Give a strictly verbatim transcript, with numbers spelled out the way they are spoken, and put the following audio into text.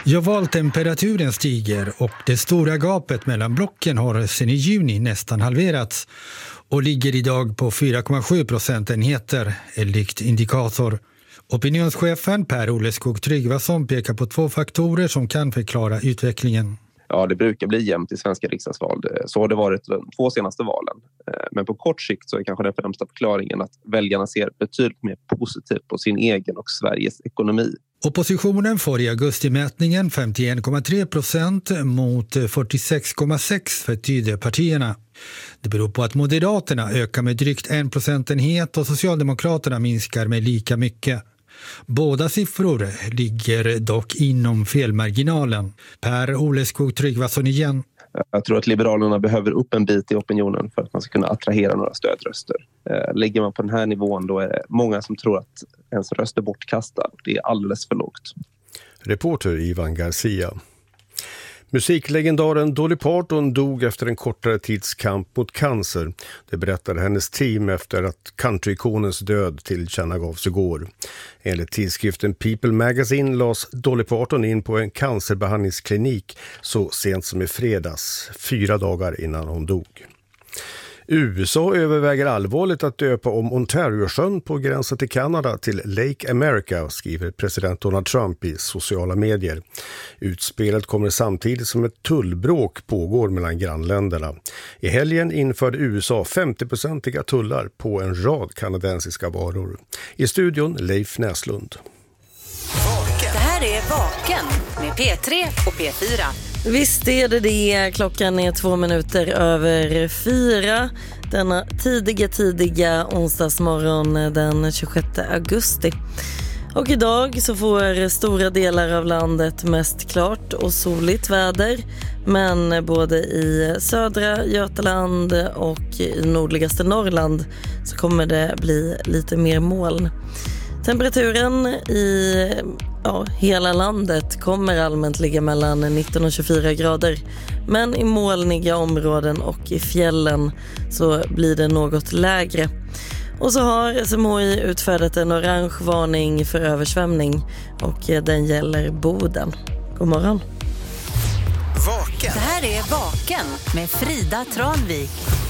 Ja, valtemperaturen stiger och det stora gapet mellan blocken har sedan i juni nästan halverats och ligger idag på fyra komma sju procentenheter enligt indikator. Opinionschefen Per-Olle Skog-Tryggvason pekar på två faktorer som kan förklara utvecklingen. Ja, det brukar bli jämnt i svenska riksdagsval. Så har det varit de två senaste valen. Men på kort sikt så är kanske den främsta förklaringen att väljarna ser betydligt mer positivt på sin egen och Sveriges ekonomi. Oppositionen får i augustimätningen femtioen komma tre procent mot fyrtiosex komma sex för Tidöpartierna. Det beror på att Moderaterna ökar med drygt en procentenhet och Socialdemokraterna minskar med lika mycket. Båda siffror ligger dock inom felmarginalen. Per-Olle Skog-Tryggvason igen. Jag tror att Liberalerna behöver upp en bit i opinionen för att man ska kunna attrahera några stödröster. Lägger man på den här nivån då är det många som tror att ens röst är bortkastad. Det är alldeles för lågt. Reporter Ivan Garcia. Musiklegendaren Dolly Parton dog efter en kortare tids kamp mot cancer. Det berättade hennes team efter att countryikonens död tillkännagavs igår. Enligt tidskriften People Magazine lades Dolly Parton in på en cancerbehandlingsklinik så sent som i fredags, fyra dagar innan hon dog. U S A överväger allvarligt att döpa om Ontario-sjön på gränsen till Kanada till Lake America, skriver president Donald Trump i sociala medier. Utspelet kommer samtidigt som ett tullbråk pågår mellan grannländerna. I helgen införde U S A femtio-procentiga tullar på en rad kanadensiska varor. I studion Leif Näslund. Det här är Vaken med P tre och P fyra. Visst är det det. Klockan är två minuter över fyra. Denna tidiga, tidiga onsdagsmorgon den tjugosjätte augusti. Och idag så får stora delar av landet mest klart och soligt väder. Men både i södra Götaland och i nordligaste Norrland så kommer det bli lite mer moln. Temperaturen i ja, hela landet kommer allmänt ligga mellan nitton och tjugofyra grader. Men i molniga områden och i fjällen så blir det något lägre. Och så har S M H I utfärdat en orange varning för översvämning och den gäller Boden. God morgon. Vaken. Det här är Vaken med Frida Tranvik.